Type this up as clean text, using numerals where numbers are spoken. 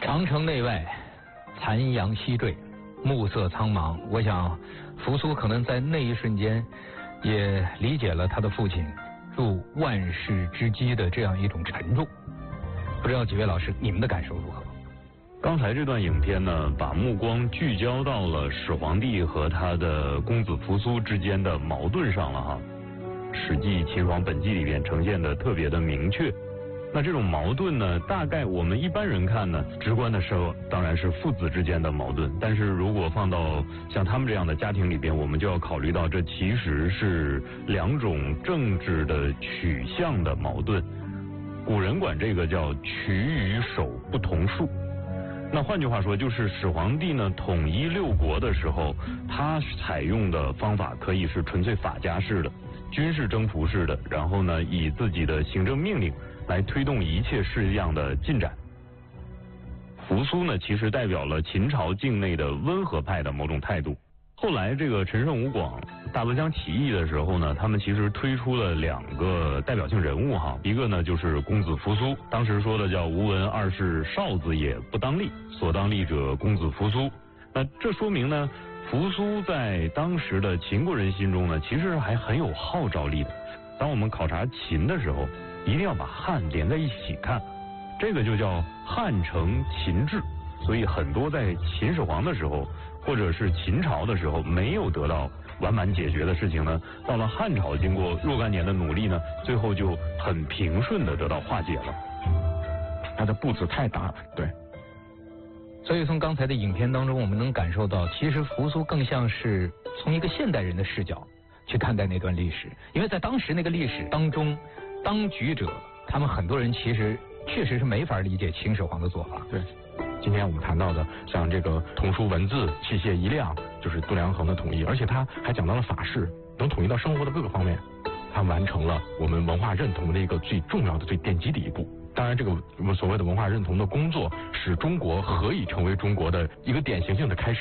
长城内外，残阳西坠，暮色苍茫。我想，扶苏可能在那一瞬间，也理解了他的父亲入万世之基的这样一种沉重。不知道几位老师，你们的感受如何？ 刚才这段影片呢，把目光聚焦到了始皇帝和他的公子扶苏之间的矛盾上了哈。《史记·秦始皇本纪》里边呈现的特别的明确。那这种矛盾呢，大概我们一般人看呢，直观的说当然是父子之间的矛盾。但是如果放到像他们这样的家庭里边，我们就要考虑到这其实是两种政治的取向的矛盾。古人管这个叫取与守不同术。那换句话说，就是始皇帝呢统一六国的时候，他采用的方法可以是纯粹法家式的、军事征服式的，然后呢以自己的行政命令来推动一切事项的进展。扶苏呢，其实代表了秦朝境内的温和派的某种态度。后来这个陈胜吴广大泽乡起义的时候呢，他们其实推出了两个代表性人物哈，一个呢就是公子扶苏，当时说的叫吴闻二世少子也，不当立，所当立者公子扶苏。那这说明呢，扶苏在当时的秦国人心中呢，其实还很有号召力的。当我们考察秦的时候，一定要把汉连在一起看，这个就叫汉承秦制。所以很多在秦始皇的时候，或者是秦朝的时候没有得到完满解决的事情呢，到了汉朝经过若干年的努力呢，最后就很平顺的得到化解了。 它的步子太大了，对。 所以从刚才的影片当中，我们能感受到，其实扶苏更像是从一个现代人的视角去看待那段历史，因为在当时那个历史当中，当局者他们很多人其实确实是没法理解秦始皇的做法。 对。今天我们谈到的像这个童书文字、器械一量，就是度量衡的统一，而且他还讲到了法式，能统一到生活的各个方面，他完成了我们文化认同的一个最重要的、最奠基的一步。当然，这个我们所谓的文化认同的工作，使中国何以成为中国的一个典型性的开始。